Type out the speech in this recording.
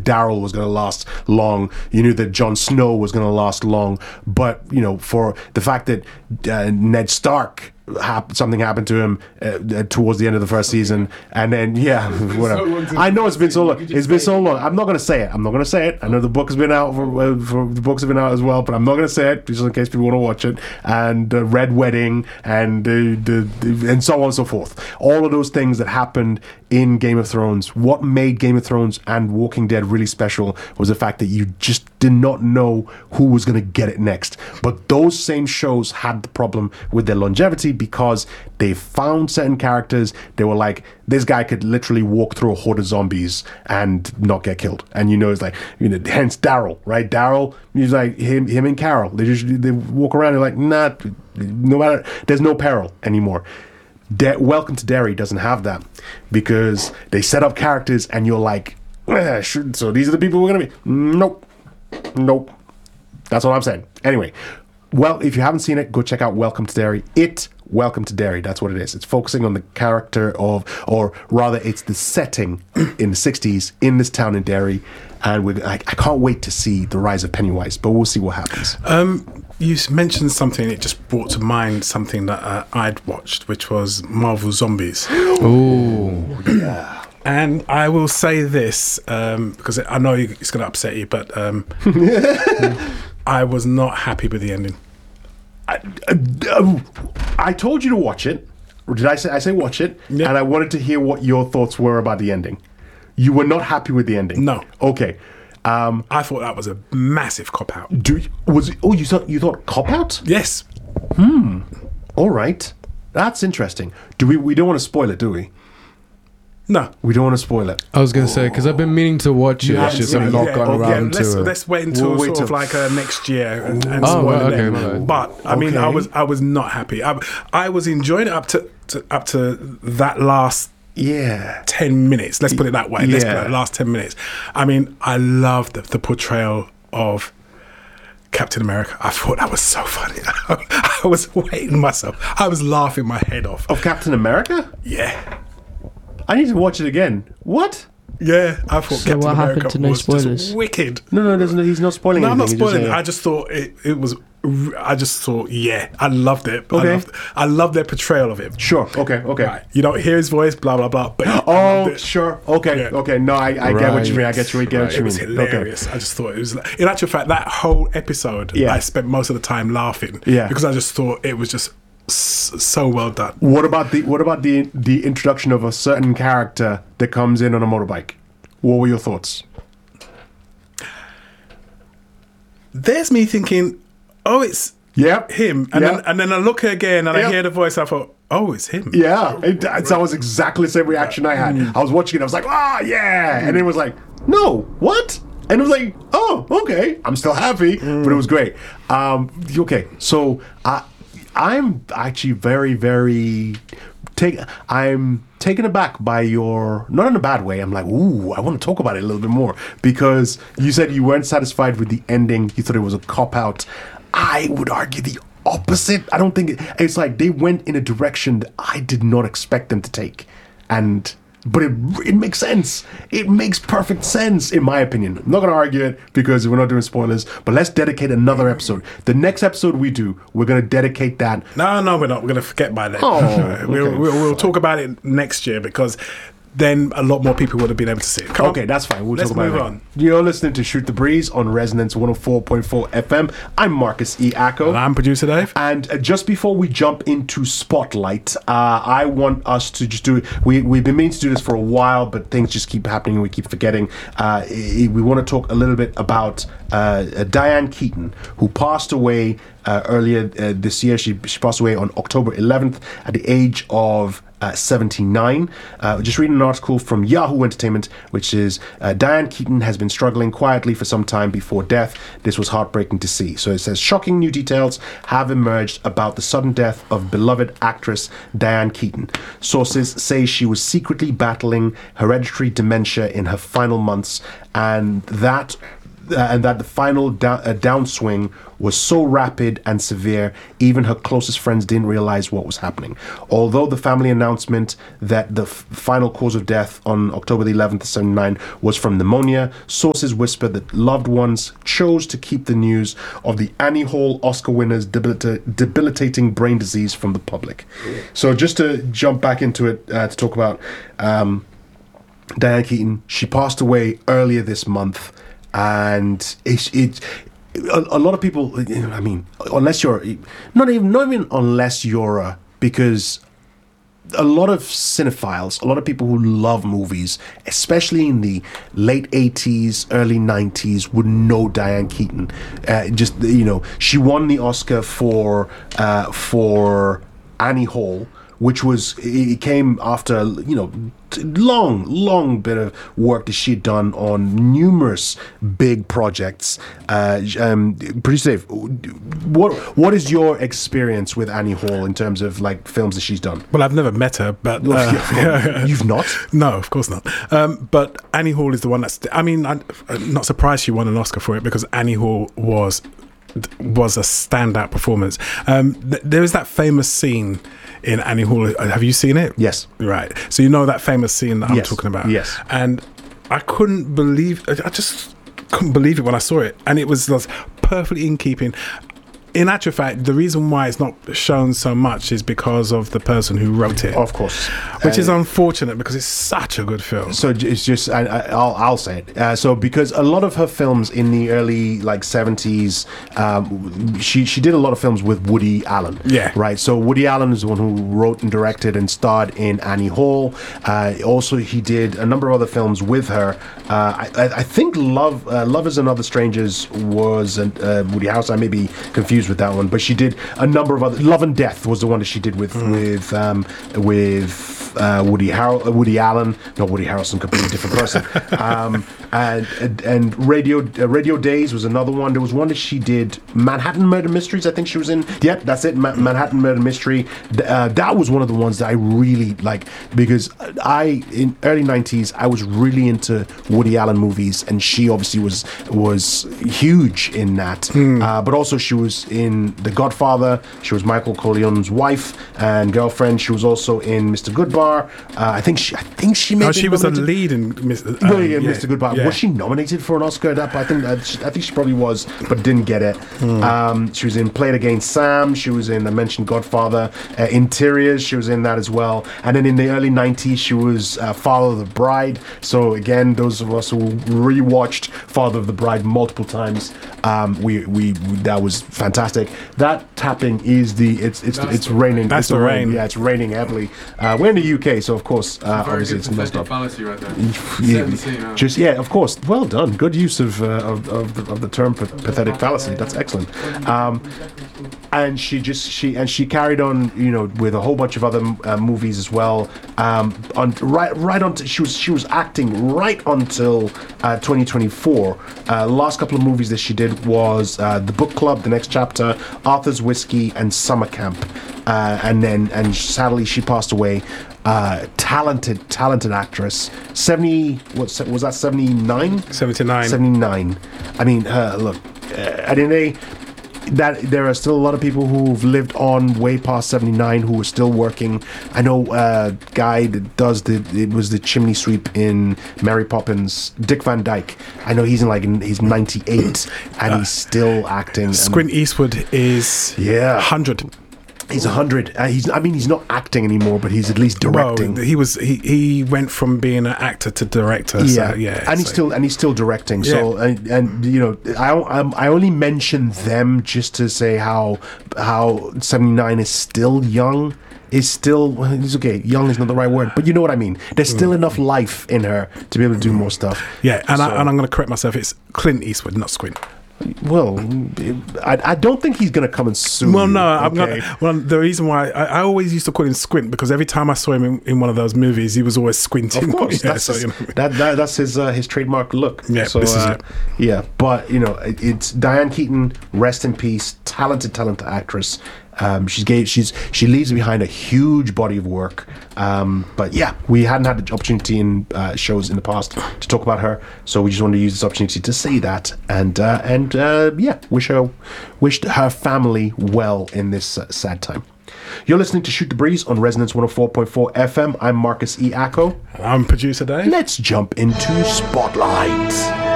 that Daryl was going to last long. You knew that Jon Snow was going to last long. But, for the fact that Ned Stark, something happened to him towards the end of the first season, and then whatever. I know it's been so long. It's been so long. I'm not going to say it. I know the book has been out the books have been out as well, but I'm not going to say it just in case people want to watch it. And Red Wedding and and so on and so forth. All of those things that happened in Game of Thrones. What made Game of Thrones and Walking Dead really special was the fact that you just did not know who was going to get it next. But those same shows had the problem with their longevity, because they found certain characters. They were like, this guy could literally walk through a horde of zombies and not get killed. And it's like, hence Daryl, right? Daryl, he's like him and Carol. They walk around and like, nah, no matter, there's no peril anymore. Welcome to Derry doesn't have that, because they set up characters and you're like, so these are the people we're gonna be. Nope. That's what I'm saying. Anyway, well, if you haven't seen it, go check out Welcome to Derry. Welcome to Derry, that's what it is. It's focusing on the character of, or rather it's the setting in the 60s in this town in Derry, and I can't wait to see the rise of Pennywise, but we'll see what happens. You mentioned something, it just brought to mind something that I'd watched, which was Marvel Zombies. Oh, yeah. And I will say this, because I know it's going to upset you, but I was not happy with the ending. I told you to watch it. Or did I say watch it? Yeah. And I wanted to hear what your thoughts were about the ending. You were not happy with the ending? No. Okay. I thought that was a massive cop-out. You thought cop-out? Yes. All right. That's interesting. We don't want to spoil it, do we? No. We don't want to spoil it. I was going to say, because I've been meaning to watch it. It's just I've not gotten around to it. Let's wait until next year and spoil it. Okay. But, I mean, I was not happy. I was enjoying it up to that last 10 minutes. Let's put it that way. Let's put it last 10 minutes. I mean, I loved the portrayal of Captain America. I thought that was so funny. I was waiting myself. I was laughing my head off. Of Captain America? Yeah. I need to watch it again. What? Yeah, I thought So Captain what America happened to no was spoilers? just wicked. No, he's not spoiling No, I'm anything. not spoiling it. I just thought it was. I just thought, I loved it. Okay. I loved their portrayal of him. Sure. Okay. Right. You don't hear his voice, blah blah blah. But sure. Okay. Yeah. Okay. No, I get what you mean. I get what you mean. It was hilarious. I just thought it was. In actual fact, that whole episode, I spent most of the time laughing. Yeah. Because I just thought it was just so well done. What about the introduction of a certain character that comes in on a motorbike? What were your thoughts? There's me thinking, it's him, and then I look again and I hear the voice. I thought, it's him. Yeah, that was exactly the same reaction I had. I was watching it. I was like, and it was like, no, what? And it was like, okay, I'm still happy, but it was great. Okay, so I'm actually very, very I'm taken aback by your, not in a bad way. I'm like, I want to talk about it a little bit more, because you said you weren't satisfied with the ending. You thought it was a cop-out. I would argue the opposite. I don't think it's like they went in a direction that I did not expect them to take. But it makes sense. It makes perfect sense, in my opinion. I'm not going to argue it because we're not doing spoilers, but let's dedicate another episode. The next episode we do, we're going to dedicate that. No, we're not. We're going to forget by then. Okay. We'll talk about it next year, because then a lot more people would have been able to see it. Okay, that's fine. Let's talk about it. On. You're listening to Shoot the Breeze on Resonance 104.4 FM. I'm Marcus E. Acko. And I'm producer Dave. And just before we jump into Spotlight, I want us to just do it. We've been meaning to do this for a while, but things just keep happening and we keep forgetting. We want to talk a little bit about Diane Keaton, who passed away earlier this year. She passed away on October 11th at the age of 79. Just reading an article from Yahoo Entertainment, which is Diane Keaton has been struggling quietly for some time before death. This was heartbreaking to see. So it says, shocking new details have emerged about the sudden death of beloved actress Diane Keaton. Sources say she was secretly battling hereditary dementia in her final months, and that that the final downswing was so rapid and severe, even her closest friends didn't realize what was happening. Although the family announcement that the final cause of death on October the 11th of 79 was from pneumonia, sources whisper that loved ones chose to keep the news of the Annie Hall Oscar winner's debilitating brain disease from the public. So just to jump back into it, to talk about Diane Keaton, she passed away earlier this month, and a lot of people, I mean, unless you're not even unless you're because a lot of cinephiles, a lot of people who love movies, especially in the late 80s, early 90s, would know Diane Keaton. She won the Oscar for Annie Hall, which it came after long bit of work that she'd done on numerous big projects. Producer Dave, what is your experience with Annie Hall in terms of like films that she's done? Well, I've never met her, but you've not? No, of course not. But Annie Hall is the one I'm not surprised she won an Oscar for it, because Annie Hall was a standout performance. There is that famous scene in Annie Hall. Have you seen it? Yes. Right. So you know that famous scene that I'm talking about. Yes. And I just couldn't believe it when I saw it, and it was perfectly in keeping. In actual fact, the reason why it's not shown so much is because of the person who wrote it. Of course. Which is unfortunate, because it's such a good film. So it's just, I'll say it. So because a lot of her films in the early 70s, she did a lot of films with Woody Allen. Yeah. Right. So Woody Allen is the one who wrote and directed and starred in Annie Hall. Also, he did a number of other films with her. I think Lovers and Other Strangers was Woody House. I may be confused with that one, but she did a number of other. Love and Death was the one that she did with Woody Allen. No, Woody Harrelson, completely different person. And Radio Days was another one. There was one that she did, Manhattan Murder Mysteries, I think she was in. Yep, that's it, Manhattan Murder Mystery. That was one of the ones that I really like, because in early 90s, I was really into Woody Allen movies, and she obviously was huge in that. But also she was in The Godfather. She was Michael Corleone's wife and girlfriend. She was also in Mr. Goodbar. I think she made. She was a lead in Mr. Mr. Goodbar. Yeah. Was she nominated for an Oscar at that point? I think she probably was, but didn't get it. She was in Play It Again Sam. She was in, I mentioned, Godfather. Interiors, she was in that as well. And then in the early 90s, she was Father of the Bride. So again, those of us who rewatched Father of the Bride multiple times, we that was fantastic. That tapping is it's raining. That's the rain. Yeah, it's raining heavily. We're in the UK, so of course, obviously it's messed up. Fallacy right there. Of course. Well done. Good use of the term pathetic fallacy. That's excellent. And she carried on, with a whole bunch of other movies as well. She was acting right until 2024. Last couple of movies that she did was The Book Club, The Next Chapter, Arthur's Whiskey, and Summer Camp. And sadly she passed away. Talented actress. 70. Was that 79? 79. 79. I mean, look. At the end of the day, that there are still a lot of people who've lived on way past 79 who are still working. I know a guy that it was the chimney sweep in Mary Poppins, Dick Van Dyke. I know he's he's 98 and he's still acting. Squint Eastwood is 100. He's 100. He's not acting anymore, but he's at least directing. Well, he went from being an actor to director. And he's still directing. So I only mention them just to say how 79 is still young. It's okay. Young is not the right word, but you know what I mean. There's still enough life in her to be able to do more stuff. Yeah, and I'm going to correct myself. It's Clint Eastwood, not Squint. Well, I don't think he's going to come and sue. Well, no, I'm the reason why I always used to call him Squint, because every time I saw him in one of those movies, he was always squinting. Of course, that's his trademark look. Yeah, so this is it. Yeah, but it's Diane Keaton. Rest in peace. Talented actress. She leaves behind a huge body of work. But yeah, we hadn't had the opportunity in shows in the past to talk about her, so we just wanted to use this opportunity to say that and wished her family well in this sad time. You're listening to Shoot the Breeze on Resonance 104.4 FM. I'm Marcus E. Acko. I'm producer Dave. Let's jump into Spotlight.